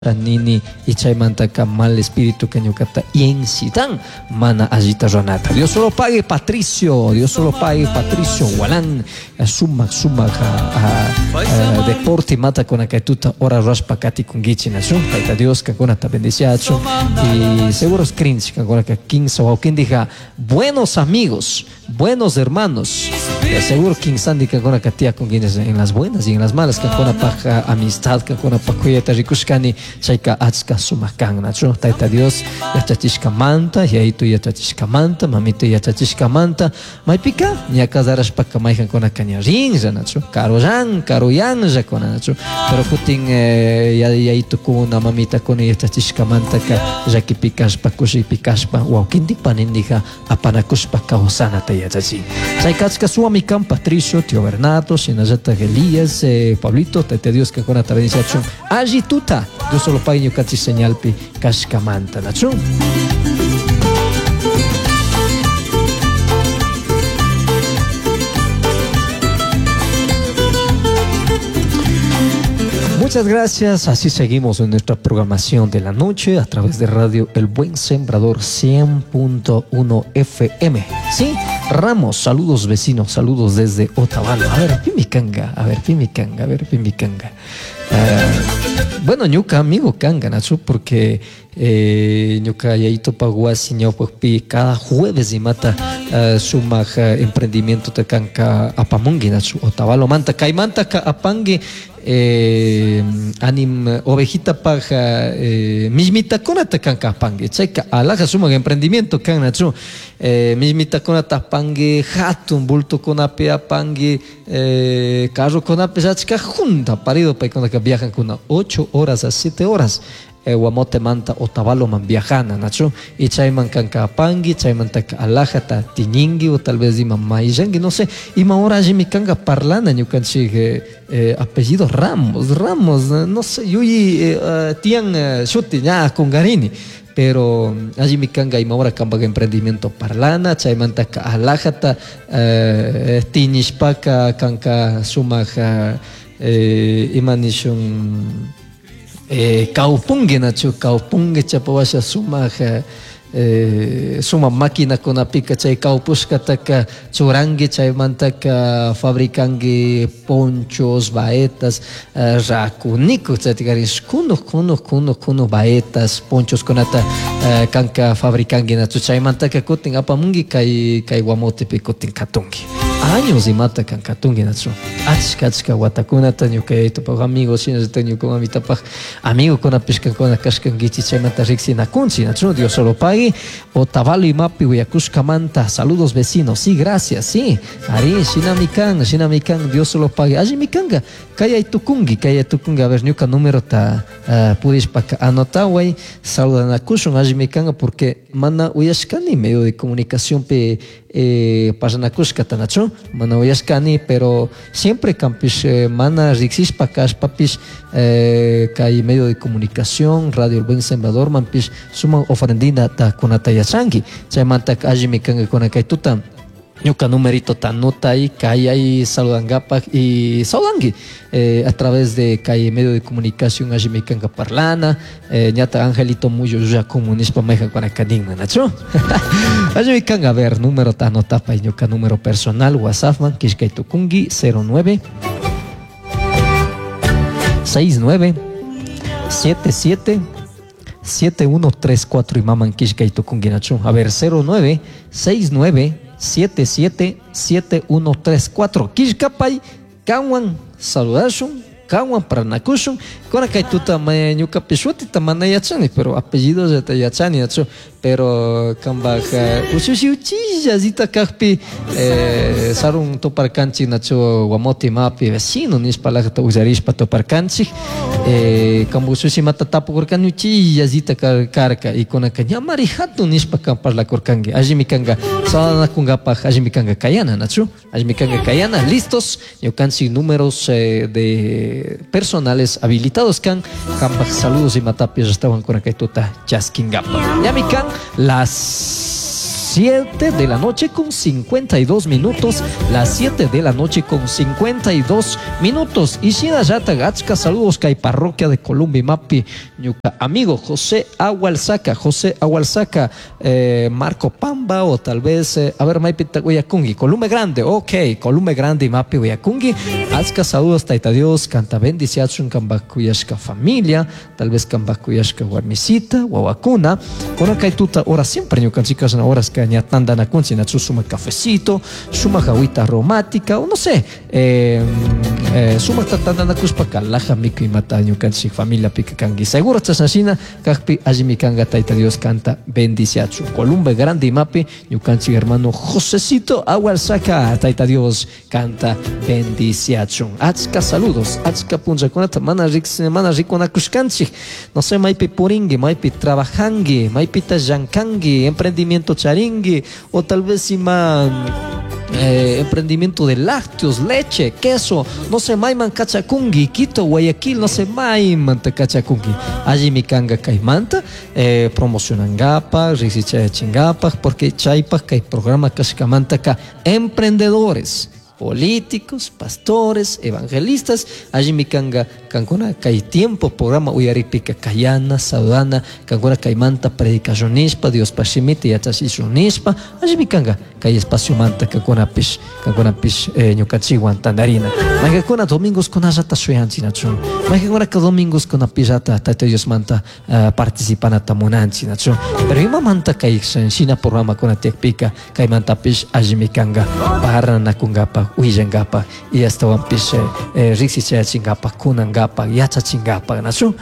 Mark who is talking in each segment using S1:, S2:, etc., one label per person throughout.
S1: nini ichaymantaka mal espíritu que ñukata yensitan mana allita ranata. Dios solo pague Patricio, Dios solo pague Patricio Walán sumak deporte mata con akatuta ora raspa kati con gichinachu taita Dios que con ata bendiciachu y seguro screens que con aka 15 o quien diga buenos amigos, buenos hermanos. Seguro que Sandy que con akatia con guines en las buenas y en las malas que con paja amistad que con pakuyeta rikushkani chaika achka sumakan nacho taita Dios yachachishka manta yaito yachachishka manta mamito yachachishka manta maipika ñakazarash paka maikan con akaña rinja nacho karo yan con nacho pero kutin yaito kuna mamita con yachachishka manta ka jaki pikashpa kushi pikashpa wow kindik panindija apanakushpa kausana ta yachachi chaika achka suami Can Patricio, tío Bernardo, Sinayata Elías, Pablito, Tete Dios que con ata bendición. Agituta, Dios solo pague yo cachi señalpi, Kashkamanta, Nacho. Muchas gracias, así seguimos en nuestra programación de la noche a través de Radio El Buen Sembrador 100.1 FM. Sí, Ramos, saludos vecinos, saludos desde Otavalo. A ver, Pimicanga. Bueno, ñuka amigo Kanga, Nacho, porque ñuka yaito paguasi ñaupapi cada jueves y mata suma emprendimiento de Kanka Apamungi, Nacho, Otavalo manta, Kaimanta ka apangi anim ovejita paja mismita konata kanka pange checa alaja suma emprendimiento kan nacho mismita konata pange hatun bulto konape apange carro konape chachka junta parido pa konaka viajan kuna 8 horas a 7 horas Guamote manta Otavalo man viajana nacho y chayman kanka pangi chayman taka alajata tiñingi o tal vez ima maijangi no sé ima ahora jimi kanga parlana ñukanchi apellido Ramos no sé yuyi tian shuti ya con garini pero allí mi kanga ima ahora kamba emprendimiento parlana chayman taka alajata tiñishpaka kanka sumaja imanishun Kaupungi nacho, kaupungi chapawasha suma máquina con apica chay kaupushkataka churangi chay mantaka fabricangi ponchos, baetas, rakuniku chatikaris kuno baetas, ponchos konata kanka fabricangi nacho chay mantaka kutin apamungi kai guamote pe kutin katungi. Años y mata kankatungi nacho. Achka watakunata ñuka yaito pa amigos sinas tenyo con amita pa amigo con apishkan con akashkan gichi chay manta rixina kunchi nacho. Dios solo pague. Otavalo y mapi huyakushka manta. Saludos vecinos. Sí, gracias. Sí. Ari shinamikan. Dios solo pague. Allí mikanga. Kaya tukungi. A ver ñuka número ta pudish pa anotaway. Saludan a kushun. Allí mikanga porque mana uyashkani medio de comunicación pe pasanakushka tanacho. Mana uyashkani pero siempre campis mana rixis pakas papis kai medio de comunicación Radio El Buen Sembrador mampis suma ofrendina ta kunata yachangi chay mantak ajimi kanga kunakay tutam ñuka numerito tanota ahí kai ahí saludangapak y saudangi a través de kai medio de comunicación ajimi kanga parlana ñata Angelito Muyo ya comunispa meja kunakadingma nacho ajimi kanga a ver número tanota pa ñuka número personal WhatsApp man kishkay tukungi 09 69 77 7134 y maman kishka y tukunguinachu. A ver, 09 69 77 7134. Kishka pay kawan saludashun kawan pranakushun. Kona kay tuta ñuka pishuti tamana yachani, pero apellidos ya te yachani nacho. Pero kambak uchiya zita kahpi sarun toparkanchi nacho guamoti mapi vecino nispalajata usarishpa toparkanchi kambu sushi mata tapu korkan uchiya zita karka y konaka ñamari hatu nispa kamparla korkangi ajimi kanga sana kungapaj ajimi kanga kayana nacho ajimi kanga kayana listos ñukanchi números de personales habilitados kan kambak saludos y matapis estaban con akaituta chaskingapa yami kan las 7 de la noche con 52 minutos. Las 7 de la noche con 52 minutos. Y si Yata Gachka, saludos que hay parroquia de Columbia Mapi, ñuka amigo José Agualsaca, Marco Pamba, o tal vez, a ver, Maipita Guayakungi, Columbia Grande, ok, Columbia Grande Mapi Guayakungi, Achka, saludos, Taita Dios, canta bendición, Kambakuyashka familia, tal vez Kambakuyashka Guarmisita, Guawacuna, con acá tuta, ahora siempre ñuka chicas, horas que añatanda na kunchi, na suma cafecito, suma agüita aromática, o no sé, suma tatanda na kuspaka, laja miku y mata ñuka familia pica kangi. Seguro chasashina, kakpi ajimikanga Taita Dios canta bendición. Columbia Grande y Mapi, ñuka hermano Josecito Agualsaca, Taita Dios canta bendición. Achka saludos, achka punchakunata, mana rikona kushkanchi, no sé, maipi puringi, maipi trabajangi, maipi tayankangi, emprendimiento charingi, o tal vez emprendimiento de lácteos, leche, queso, no sé, maiman cachakungi, Quito, Guayaquil, no sé, maiman cachakungi. Allí mi kanga caimanta, promocionan gapa, risicha chingapa, porque chaipa que hay programa kashkamanta ka emprendedores, políticos, pastores, evangelistas, allí mi kanga kankuna kai tiempo programa uyaripika kayana, saudana, kankuna kaimanta predicacionispa, Dios pashimiti yachasishunispa, allí mi kanga kai espacio manta kankuna pish ñukachiwan tandarina. Maikakuna domingos con ajata suyanchinachu. Maikakuna ka domingos con apijata Taita Dios manta participana tamunanchinachu. Pero ima manta kai shina programa con atekpika kai manta pish allí mi kanga barra nakungapa Uyangapa y hasta Wampish Rixicha Chingapa, Kunangapa, Yacha Chingapa, Nacho.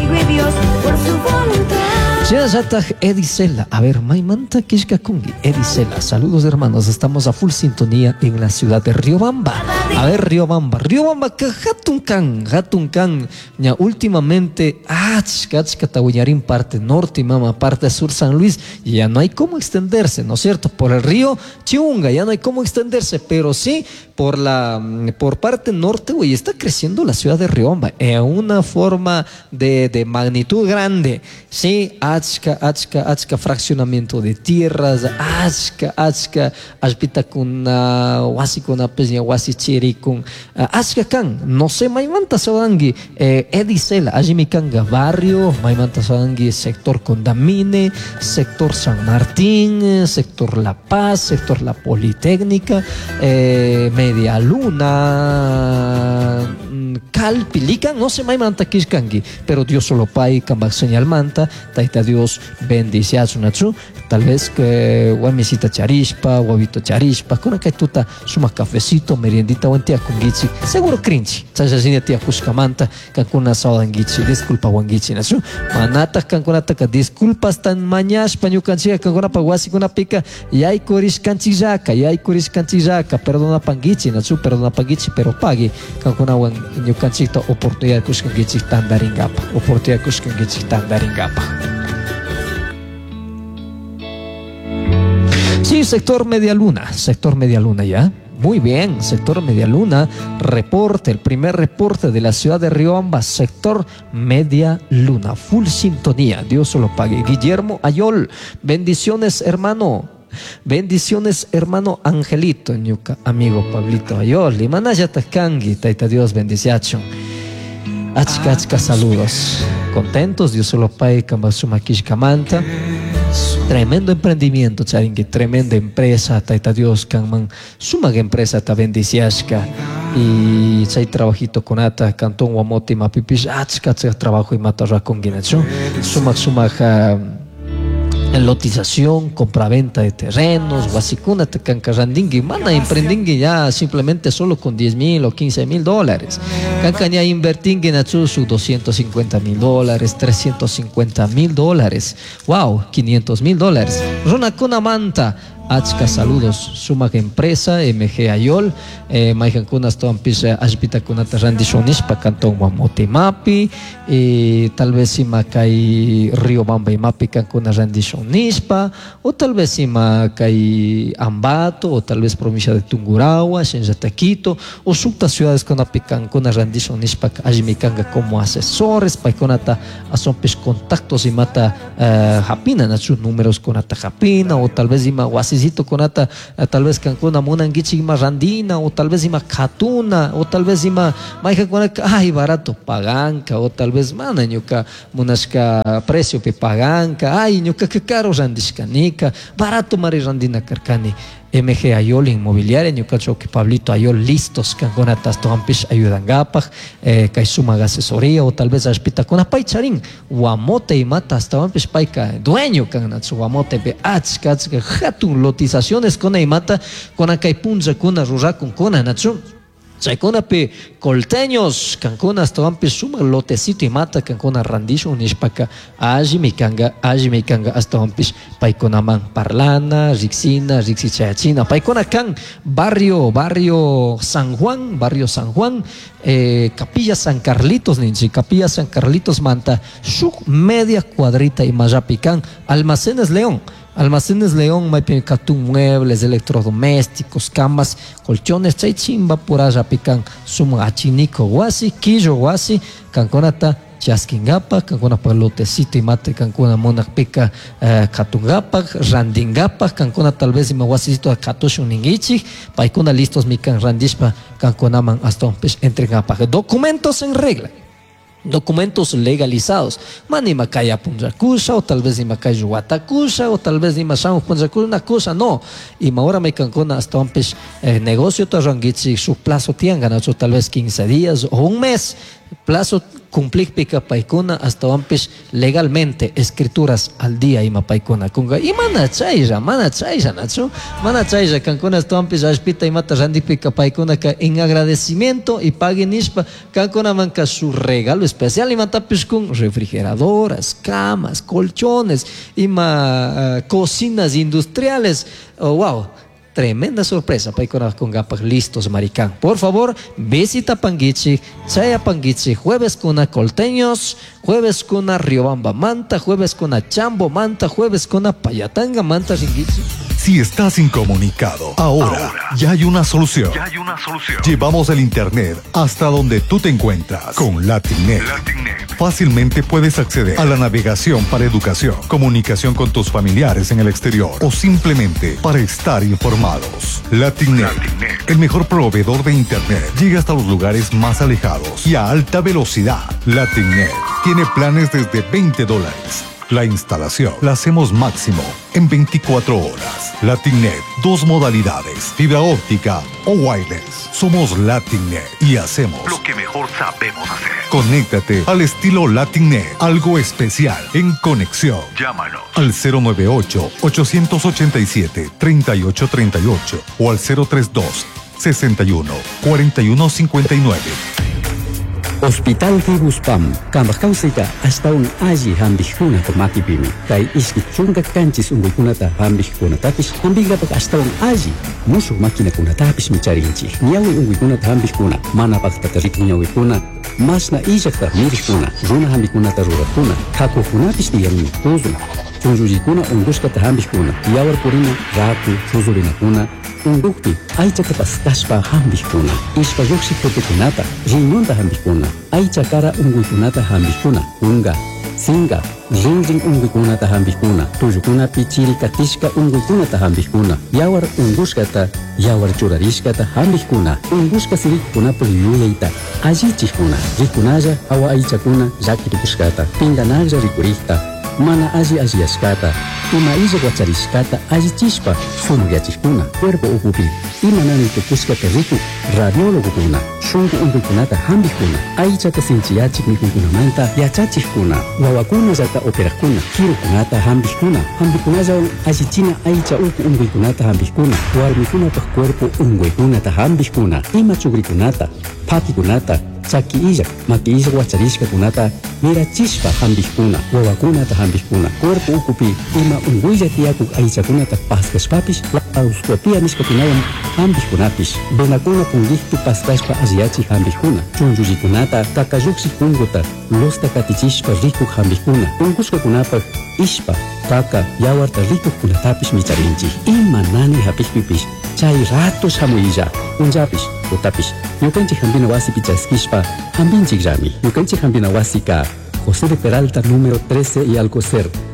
S1: Edisela, a ver, Maimanta Kishkakungi, Edisela, saludos hermanos, estamos a full sintonía en la ciudad de Riobamba. A ver, Riobamba, que Hatuncan, ya últimamente, Tahuyarín, parte norte y mama, parte sur San Luis, y ya no hay cómo extenderse, ¿no es cierto? Por el río Chiunga, ya no hay cómo extenderse, pero sí por parte norte, güey, está creciendo la ciudad de Riobamba en una forma de magnitud grande, sí, achka fraccionamiento de tierras, achka ashpita con wasi con apesña wasi chiri con achka kan, no sé, maimanta sawangi Edisela, ajimikanga barrio, maimanta sawangi sector Condamine, sector San Martín, sector La Paz, sector La Politécnica, Media Luna, Calpilican, no sé, maimanta kishkangi, pero Dios solo pai kambak señal manta, Taita Dios bendice nachu, tal vez que guamisita charispa, huevito charispa, con acá tuta suma cafecito, meriendita wantia con gichi, seguro crinchi, chachasina tia kuskamanta, cancuna saudangichi, disculpa wangichi nachu, manata canconata ka disculpas tan mañas pañucanchiga cancuna paguasi con pica, yay kuris canchillaka, perdona pangichi nachu, perdona pangichi, pero pague, cancuna wan ñucanchita oportunidad kuskangichi tandaringapa, Sí, sector Media Luna, ya. Muy bien, sector Media Luna, el primer reporte de la ciudad de Riobamba, sector Media Luna, full sintonía, Dios se lo pague. Guillermo Ayol, bendiciones hermano Angelito, ñuka, amigo Pablito Ayol, y manaya takangi, Taita Dios bendición. Achka saludos, contentos, Dios se lo pague, Kambasuma Kishkamanta. Tremendo emprendimiento, charingi, tremenda empresa, Taita Dios, Kanman, suma empresa ta bendiciashka. Y chay trabajito con ata, Cantón Guamoti, Mapipish, trabajo y matarra con guinacho. Suma en lotización, compraventa de terrenos, guasicuna, cancarrandingui, mana emprendingui ya simplemente solo con $10,000 o $15,000. Cancaña invertingui en sus $250,000, $350,000. Wow, $500,000. Ronacuna manta. Achka saludos, suma empresa, MG Ayol, Maijankunas toan pisa Ashpita kunata randishonishpa Cantón Guamote Mapi, tal vez sima kai Riobamba y Mapi Cancuna randishonishpa, o tal vez sima kai Ambato, o tal vez provincia de Tungurahua, Quito, o subta ciudades con api Cancuna randishonishpa Ajimikanga como asesores, paikonata asompis contactos y mata Japina, sus números con ata Japina, o tal vez ima wasisito kunata tal vez kankuna munankichik ima randina o tal vez ima katuna o tal vez ima mayka kunaka ay barato paganka o tal vez mana ñuka munashka precio pe paganka ay ñuka que caro randishkanika barato mari randina karkani MG Ayol Inmobiliaria, ñucacho que Pablito Ayol listos kankuna tastoampish ayudangapak, kay sumaga asesoría o tal vez aspita con paicharin, guamote y mata tastoampish paika dueño kanatsu guamote be achka hatun lotizaciones con mata con akay punza kuna rurakun kuna natsu. Chaykuna pe colteños kankuna hasta suma lotecito y mata kankuna randisho nishpaka allí me kanga hasta ampish paikunaman parlana rixina rixichayachina paikuna kan barrio San Juan Capilla San Carlitos ninchi Capilla San Carlitos manta su media cuadrita y mayapican Almacenes León, Maipicatún, muebles, electrodomésticos, camas, colchones, chay chimba por allá pican, suma achinico guasi, quillo guasi, canconata, chaskingapa, cancona lotecito y mate, cancona monak pica, catungapa, randingapa, cancona tal vez y maguasito a catushun ningichi, paicona listos mican randishpa, canconaman hasta un pez entregapa. Documentos en regla. Documentos legalizados. Manima kaya punjakusha, o tal vez ima kaya watakusha, o tal vez ima shamu punjakusha, una cosa, no. Y ahora me cancona hasta un pez negocio tarrangichi, su plazo tiangan, tal vez 15 días o un mes. Plazo cumplir pica paikuna hasta ampis legalmente escrituras al día ima paikuna kunga y mana chayra nacho mana chayra kankuna hasta ampis aspita imata randi pica paikuna ka en agradecimiento y pague nishpa kankuna manca su regalo especial imata piskun refrigeradoras, camas, colchones ima cocinas industriales. Oh, wow. Tremenda sorpresa para con gapas listos maricán. Por favor, visita Panguichi, Chaya Panguichi, jueves con Colteños, jueves con Riobamba Manta, jueves con Chambo Manta, jueves con Payatanga Manta Ringichi.
S2: Si estás incomunicado, ahora ya hay una solución. Llevamos el internet hasta donde tú te encuentras con Latinnet. Fácilmente puedes acceder a la navegación para educación, comunicación con tus familiares en el exterior o simplemente para estar informados. Latinnet, el mejor proveedor de internet, llega hasta los lugares más alejados y a alta velocidad. Latinnet tiene planes desde $20. La instalación la hacemos máximo en 24 horas. Latinnet, 2 modalidades, fibra óptica o wireless. Somos Latinnet y hacemos lo que mejor sabemos hacer. Conéctate al estilo Latinnet, algo especial en conexión. Llámanos al 098-887-3838 o al 032-61-4159.
S3: Hospital Fibuspam, Kambakausika, hasta un aji hambihuna tomati pimi. Kai iskichunga kanchis ungukunata hambihuna tapis, hambigapak hasta un aji. Musu makina kuna tapis micharinchi. Nyawi ungukunata hambihuna, mana paktarik nyawi kuna. Masna ijakta mirikuna, runa hambikuna tarurakuna. Kakukunapis diyami, tuzuna. Tunjujikuna unguskata hambihuna. Yawar purina, raku, tuzulina kuna. Ungukti, aichaka pastashpa hambihuna. Ishpa yoksi kotekunata, riñonta hambihuna. Aichakara unguikunata hambihuna. Unga, singa, rinring unguikunata hambihuna. Tuyukuna pichiri katishka unguikunata hambihuna. Yawar unguskata, yawar churarishkata hambihuna. Unguska sirikuna puliyuyaita. Ajichikuna, rikunaya awa aichakuna yakirikuskata. Pinganaja rikurikta. Mana ajiashkata, ima wacharishkata, ajichishpa, sumugyachikuna, cuerpo ukupi, ima nani tukuskata riku, radiólogo kuna, shungu unguikunata hambikuna, aichata sinchiyachik mikunkunamanta, yachachikuna, wawakuna yata operakuna, kirukunata hambikuna, hambikunayawan ajichina aicha uku unguikunata hambikuna, warmikunata cuerpo unguikunata hambikuna, ima chugrikunata, pakikunata, chaki ijak, maki ijak wacharishka kunata, mirachishpa hambikuna, wawakunata hambikuna, cuerpo ukupi, ima unguilla tiakuk aichakunata paskashpapish, auskopia nishkatunayan hambikunapish, benakuna pungihtu paskashpa ajiachi hambikuna, chunjujikunata, kakayuksi kunguta, losta katichishpa rikuk hambikuna, unguskakunapak, ishpa, kaka, yawarta rikuk kunatapish micharinchi, ima nani hapikpipish, chay ratos hamuilla, unjapish, utapish, yukanchik hambina wasi pichaskishpa, hambinchik rami, yukanchik hambina wasi ka, José de Peralta número 13 y Alcocer,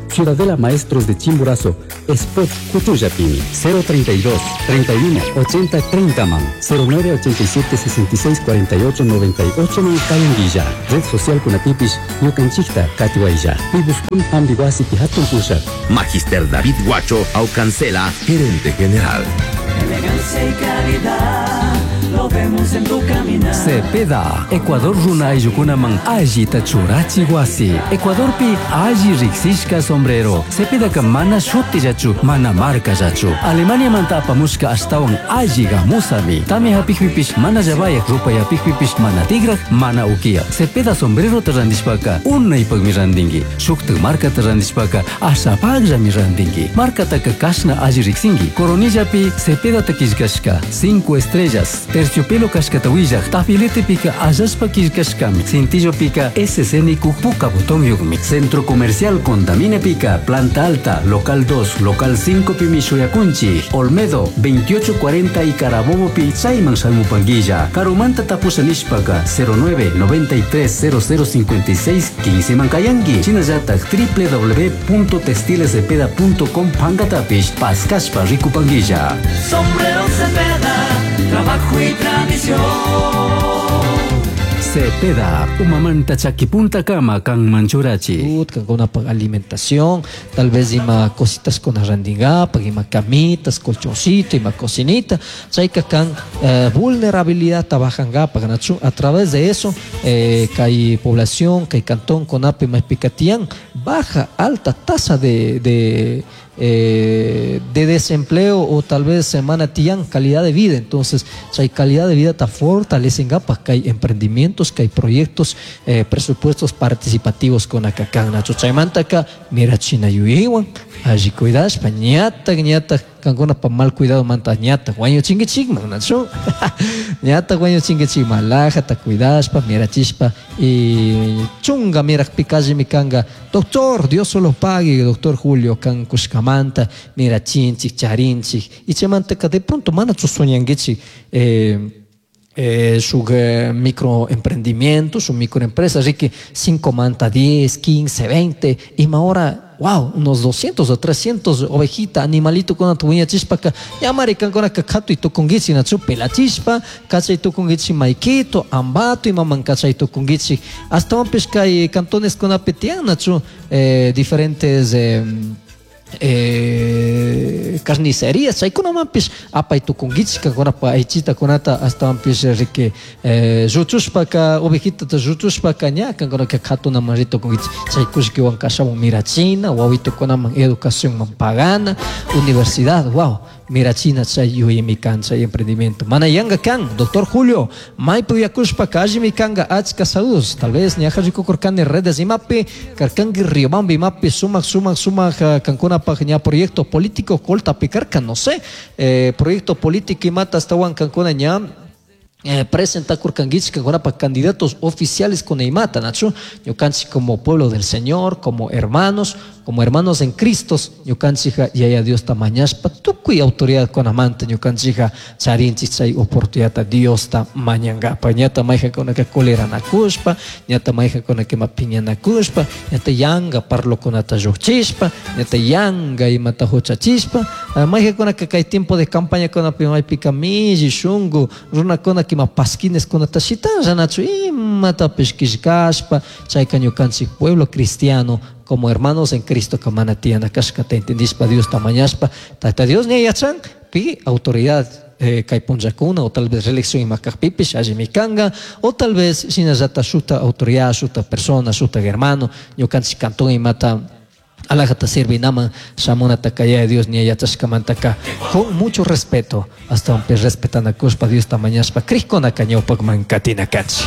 S3: Ciudadela Maestros de Chimborazo, Spot Cutuyapimi, 032 31 80 30 man, 09 87 66 48 98 man Kayanguilla, red social Kunatipish, Yucanchicta, Katiwailla, Pibuskun Ambiguasi Pihatun Pusha.
S4: Magister David Guacho Aucancela, gerente general.
S5: Elegancia y calidad, lo vemos en tu caminar.
S3: Cepeda, Ecuador runa ayukunaman aji tachurachi guasi. Ecuador pi aji riksishka sombrero. Cepeda ka mana shuti jachu, mana marca jachu. Alemania manta apamushka astawan aji gamusami. Tame hapikpipish mana jabayak rupa yapikpipish mana tigrak, mana ukia. Cepeda sombrero terrandishpaka, unay pagmirandingi. Shuktu marca terrandishpaka, asapag jamirandingi. Marca taka kashna aji riksingi. Coronilla pi Cepeda takishkashka, 5 estrellas. Terciopelo Cascatawilla, Tafilete pica Ayaspa Kishkashkami, Cintillo pica SCN Puka Botón Yugmi, Centro Comercial Condamine pica, Planta Alta, Local 2, Local 5 Pimishoyacunchi, Olmedo, 2840 y Carabobo pi Saiman Salmupanguilla, Carumanta Tapusanishpaka, 09 93 0056 15 Mancayangi, Chinayatak www.textilescepeda.com Pangatapish, Pascaspa Ricupanguilla.
S5: Sombrero Cepeda, trabajo y tradición.
S3: Cepeda, umamanta chaquipunta cama can manchurachi.
S1: Con una alimentación, tal vez ima cositas con arrandingá, ima camitas, colchoncito, ima cocinita, chaika can vulnerabilidad tabajanga, a través de eso, que hay población, que hay cantón con ape más picatián, baja, alta tasa de desempleo o tal vez semana tian calidad de vida. Entonces hay calidad de vida está fortalecen gapas, que hay emprendimientos, que hay proyectos, presupuestos participativos con acá nacho chaimanta acá mira china yuiwan allí cuidas pañata ñata cangona pa mal cuidado manta ñata guaño chingue chigman nacho ñata guaño chingue chigman laja ta cuidas pa mira chispa y chunga mira picaji mi canga doctor Dios solo pague doctor Julio can cuscamanta mira chinchik charinchik y chemanta que de pronto mana su soñangichi su microemprendimiento, su microempresa, así que 5 manta, 10, 15, 20, y ahora, wow, unos 200 o 300 ovejitas, animalito con tu uña chispa, ya marican con cacato y tu conguichi, na chupe la chispa, cacha y tu conguichi maiquito, ambato y maman cacha y tu conguichi, hasta un pesca y cantones con apetián, na chu, diferentes carnicerías hay con mampis apa itu kungitska con apa aichita conata hasta mampis rique jutushpa ka ovejita ta jutushpa kaña kan con que kato na marito kungit sai kuski wan kasamo mirachina wawito con ama educación mampagana universidad wow mirachina sai yo y mi cancha y emprendimiento mana yanga kan doctor Julio mai puya kushpa kaji mi kanga achka saludos tal vez ni ajariko korkane redes imape karkangi riobambi imape suma kankuna pagña proyecto político colta picarca no sé proyecto político y mata hasta wan kankuna ña presenta Kurkangichka para candidatos oficiales con Eimata, Nacho, Yokanchi como pueblo del Señor, como hermanos en Cristo, Yokanchija y a Dios tamañaspa, tukuy autoridad con amante, Yokanchija, charinchi chay oportunidad a Dios tamañanga, pañata maija con que colera na cuspa, ñata maija con que mapiña na cuspa, ñata yanga parlo con atajochishpa, ñata yanga y matajocha chispa, maija con que hay tiempo de campaña con apimay picamiji, shungu, runa con que pasquines con atashitan, Nacho, y mata pesquishkashpa, chay cañocanchi pueblo cristiano, como hermanos en Cristo, Kamanatiana, Kashkata, entendispa Dios tamañaspa, tata Dios ni ayachan, pi autoridad. Kaiponjacuna, o tal vez reelección y macapipish, ajimikanga, o tal vez sinazata shuta autoridad, shuta persona, shuta hermano, yo cansi cantón y mata. Alajata sirvinama, Shamona Takaya de Dios ni Ayachashkamantaka, con mucho respeto, hasta un pez respetan a Kuspa Dios tamañaspa, Krikona Cañopak Mankatina Kachi.